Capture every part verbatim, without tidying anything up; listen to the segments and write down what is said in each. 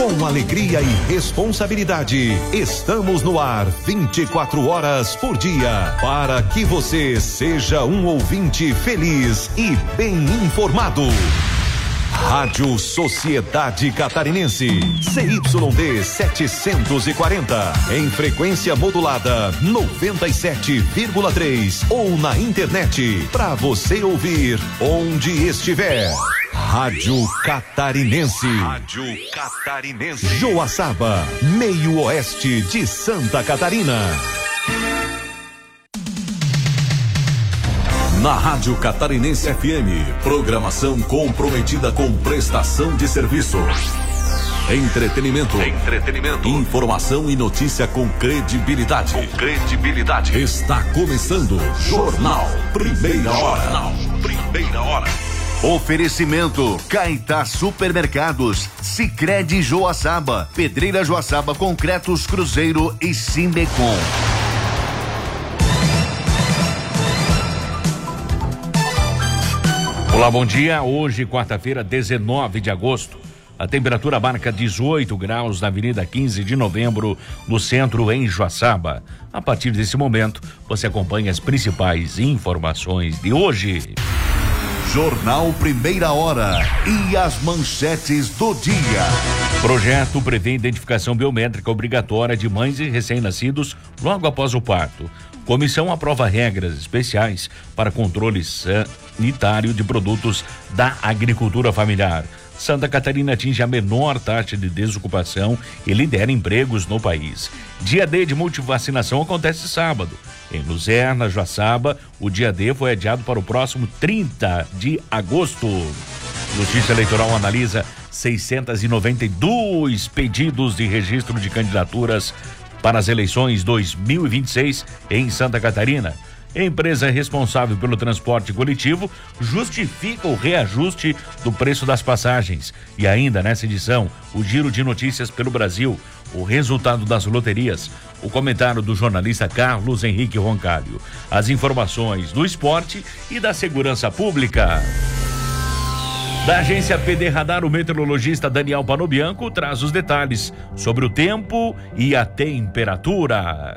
Com alegria e responsabilidade, estamos no ar vinte e quatro horas por dia, para que você seja um ouvinte feliz e bem informado. Rádio Sociedade Catarinense, C Y D setecentos e quarenta, em frequência modulada noventa e sete vírgula três ou na internet, para você ouvir onde estiver. Rádio Catarinense. Rádio Catarinense. Joaçaba, meio oeste de Santa Catarina. Na Rádio Catarinense F M, programação comprometida com prestação de serviço. Entretenimento. Entretenimento. Informação e notícia com credibilidade. Com credibilidade. Está começando Jornal Primeira Hora. Jornal Primeira Hora. Oferecimento Caetá Supermercados, Sicredi Joaçaba, Pedreira Joaçaba, Concretos Cruzeiro e Simbecom. Olá, bom dia. Hoje, quarta-feira, dezenove de agosto. A temperatura marca dezoito graus na Avenida quinze de novembro, no centro, em Joaçaba. A partir desse momento, você acompanha as principais informações de hoje. Jornal Primeira Hora e as manchetes do dia. Projeto prevê identificação biométrica obrigatória de mães e recém-nascidos logo após o parto. Comissão aprova regras especiais para controle sanitário de produtos da agricultura familiar. Santa Catarina atinge a menor taxa de desocupação e lidera empregos no país. Dia D de multivacinação acontece sábado. Em Luzerna, Joaçaba, o dia D foi adiado para o próximo trinta de agosto. Justiça Eleitoral analisa seiscentos e noventa e dois pedidos de registro de candidaturas para as eleições dois mil e vinte e seis em Santa Catarina. Empresa responsável pelo transporte coletivo justifica o reajuste do preço das passagens. E ainda nessa edição, o giro de notícias pelo Brasil, o resultado das loterias, o comentário do jornalista Carlos Henrique Roncalho, as informações do esporte e da segurança pública. Da agência P D Radar, o meteorologista Daniel Panobianco traz os detalhes sobre o tempo e a temperatura.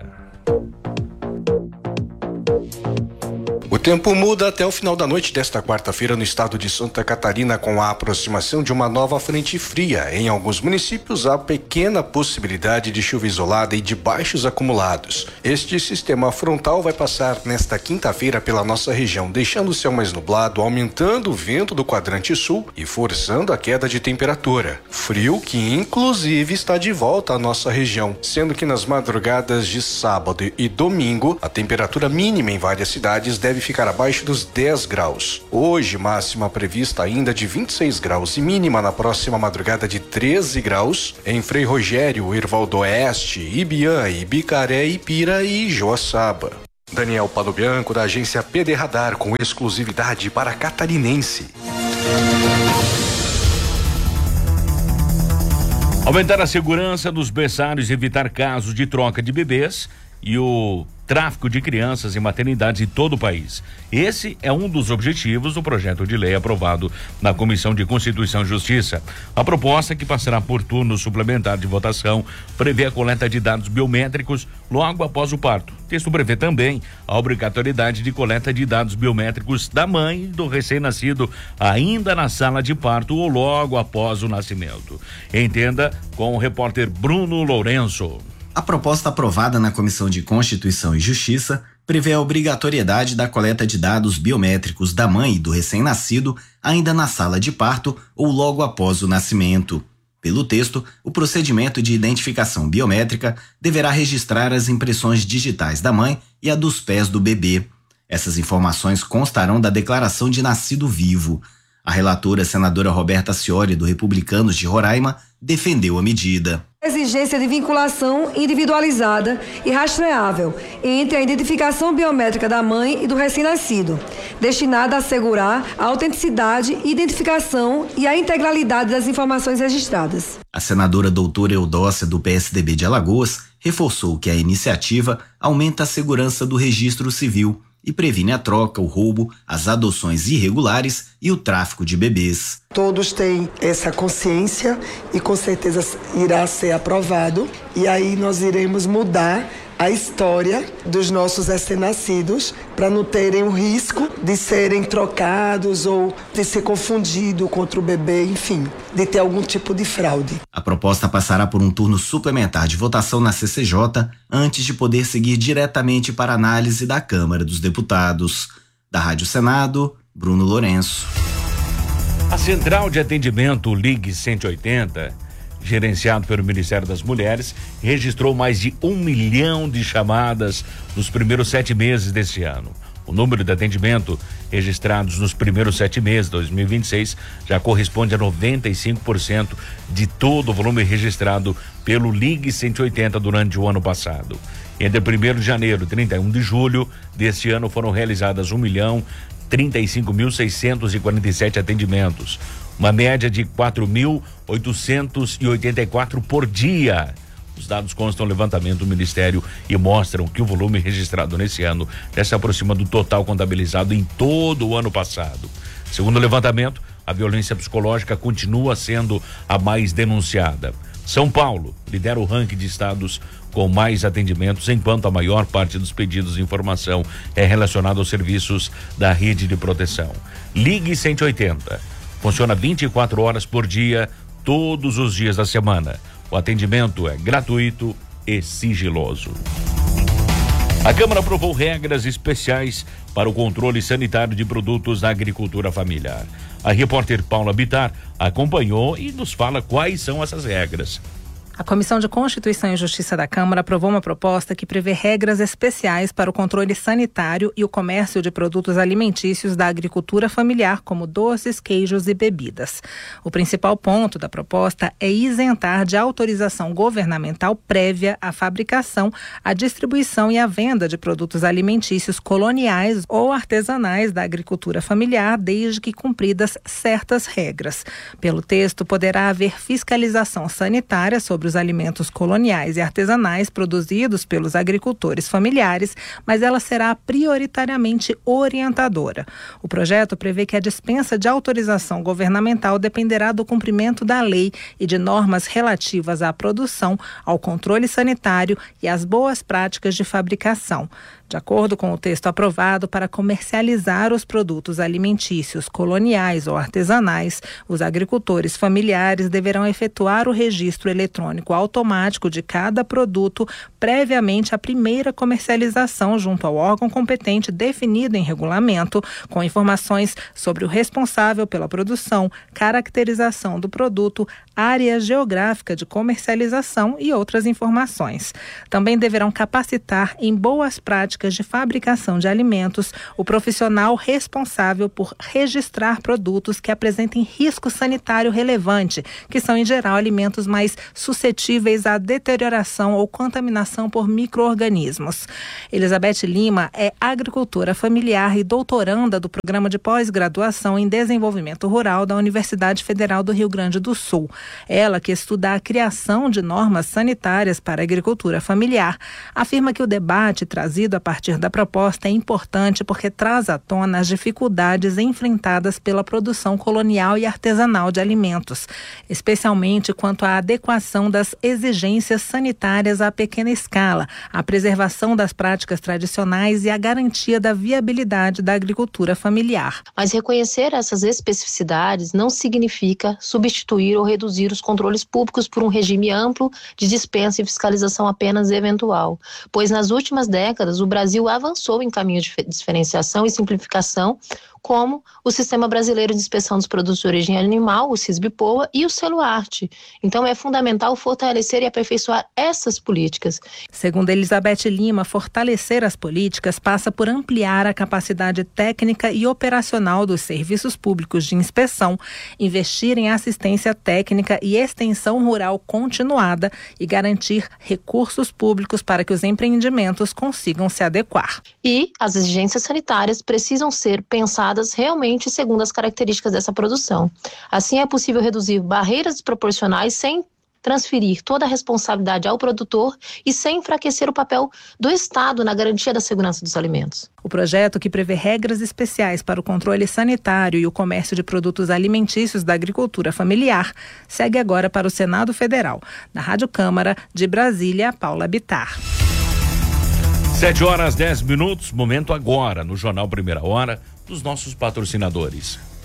O tempo muda até o final da noite desta quarta-feira no estado de Santa Catarina, com a aproximação de uma nova frente fria. Em alguns municípios há pequena possibilidade de chuva isolada e de baixos acumulados. Este sistema frontal vai passar nesta quinta-feira pela nossa região, deixando o céu mais nublado, aumentando o vento do quadrante sul e forçando a queda de temperatura. Frio que inclusive está de volta à nossa região, sendo que nas madrugadas de sábado e domingo a temperatura mínima em várias cidades deve ficar abaixo dos dez graus. Hoje, máxima prevista ainda de vinte e seis graus e mínima na próxima madrugada de treze graus em Frei Rogério, Erval do Oeste, Ibiã, Ibicaré, Ipira e Joaçaba. Daniel Panobianco, da agência P D Radar, com exclusividade para Catarinense. Aumentar a segurança dos berçários e evitar casos de troca de bebês e o tráfico de crianças em maternidades em todo o país. Esse é um dos objetivos do projeto de lei aprovado na Comissão de Constituição e Justiça. A proposta, que passará por turno suplementar de votação, prevê a coleta de dados biométricos logo após o parto. O texto prevê também a obrigatoriedade de coleta de dados biométricos da mãe e do recém-nascido ainda na sala de parto ou logo após o nascimento. Entenda com o repórter Bruno Lourenço. A proposta aprovada na Comissão de Constituição e Justiça prevê a obrigatoriedade da coleta de dados biométricos da mãe e do recém-nascido ainda na sala de parto ou logo após o nascimento. Pelo texto, o procedimento de identificação biométrica deverá registrar as impressões digitais da mãe e a dos pés do bebê. Essas informações constarão da declaração de nascido vivo. A relatora, senadora Roberta Ciori, do Republicanos de Roraima, defendeu a medida. Exigência de vinculação individualizada e rastreável entre a identificação biométrica da mãe e do recém-nascido, destinada a assegurar a autenticidade, identificação e a integralidade das informações registradas. A senadora doutora Eudócia, do P S D B de Alagoas, reforçou que a iniciativa aumenta a segurança do registro civil e previne a troca, o roubo, as adoções irregulares e o tráfico de bebês. Todos têm essa consciência e com certeza irá ser aprovado. E aí nós iremos mudar a história dos nossos recém-nascidos para não terem o risco de serem trocados ou de ser confundido contra o bebê, enfim, de ter algum tipo de fraude. A proposta passará por um turno suplementar de votação na C C J antes de poder seguir diretamente para análise da Câmara dos Deputados. Da Rádio Senado, Bruno Lourenço. A Central de Atendimento Ligue cento e oitenta, gerenciado pelo Ministério das Mulheres, registrou mais de um milhão de chamadas nos primeiros sete meses deste ano. O número de atendimento registrados nos primeiros sete meses de dois mil e vinte e seis já corresponde a noventa e cinco por cento de todo o volume registrado pelo Ligue cento e oitenta durante o ano passado. Entre primeiro de janeiro e trinta e um de julho deste ano foram realizadas um milhão trinta e cinco mil seiscentos e quarenta e sete atendimentos, uma média de quatro mil oitocentos e oitenta e quatro por dia. Os dados constam do levantamento do Ministério e mostram que o volume registrado nesse ano já se aproxima do total contabilizado em todo o ano passado. Segundo o levantamento, a violência psicológica continua sendo a mais denunciada. São Paulo lidera o ranking de estados com mais atendimentos, enquanto a maior parte dos pedidos de informação é relacionada aos serviços da rede de proteção. Ligue cento e oitenta. Funciona vinte e quatro horas por dia, todos os dias da semana. O atendimento é gratuito e sigiloso. A Câmara aprovou regras especiais para o controle sanitário de produtos da agricultura familiar. A repórter Paula Bittar acompanhou e nos fala quais são essas regras. A Comissão de Constituição e Justiça da Câmara aprovou uma proposta que prevê regras especiais para o controle sanitário e o comércio de produtos alimentícios da agricultura familiar, como doces, queijos e bebidas. O principal ponto da proposta é isentar de autorização governamental prévia a fabricação, a distribuição e a venda de produtos alimentícios coloniais ou artesanais da agricultura familiar, desde que cumpridas certas regras. Pelo texto, poderá haver fiscalização sanitária sobre os alimentos coloniais e artesanais produzidos pelos agricultores familiares, mas ela será prioritariamente orientadora. O projeto prevê que a dispensa de autorização governamental dependerá do cumprimento da lei e de normas relativas à produção, ao controle sanitário e às boas práticas de fabricação. De acordo com o texto aprovado, para comercializar os produtos alimentícios coloniais ou artesanais, os agricultores familiares deverão efetuar o registro eletrônico automático de cada produto previamente à primeira comercialização junto ao órgão competente definido em regulamento, com informações sobre o responsável pela produção, caracterização do produto, área geográfica de comercialização e outras informações. Também deverão capacitar em boas práticas de fabricação de alimentos o profissional responsável por registrar produtos que apresentem risco sanitário relevante, que são em geral alimentos mais suscetíveis à deterioração ou contaminação por micro-organismos. Elizabeth Lima é agricultora familiar e doutoranda do Programa de Pós-Graduação em Desenvolvimento Rural da Universidade Federal do Rio Grande do Sul. Ela, que estuda a criação de normas sanitárias para a agricultura familiar, afirma que o debate trazido a partir da proposta é importante porque traz à tona as dificuldades enfrentadas pela produção colonial e artesanal de alimentos, especialmente quanto à adequação das exigências sanitárias à pequena escala, à preservação das práticas tradicionais e à garantia da viabilidade da agricultura familiar. Mas reconhecer essas especificidades não significa substituir ou reduzir os controles públicos por um regime amplo de dispensa e fiscalização apenas eventual, pois nas últimas décadas o Brasil avançou em caminho de diferenciação e simplificação, como o Sistema Brasileiro de Inspeção dos Produtos de Origem Animal, o SISBPOA, e o Selo Arte. Então é fundamental fortalecer e aperfeiçoar essas políticas. Segundo Elizabeth Lima, fortalecer as políticas passa por ampliar a capacidade técnica e operacional dos serviços públicos de inspeção, investir em assistência técnica e extensão rural continuada e garantir recursos públicos para que os empreendimentos consigam se adequar. E as exigências sanitárias precisam ser pensadas realmente segundo as características dessa produção. Assim é possível reduzir barreiras desproporcionais sem transferir toda a responsabilidade ao produtor e sem enfraquecer o papel do Estado na garantia da segurança dos alimentos. O projeto, que prevê regras especiais para o controle sanitário e o comércio de produtos alimentícios da agricultura familiar, segue agora para o Senado Federal. Da Rádio Câmara de Brasília, Paula Bittar. Sete horas, dez minutos, momento agora no Jornal Primeira Hora dos nossos patrocinadores.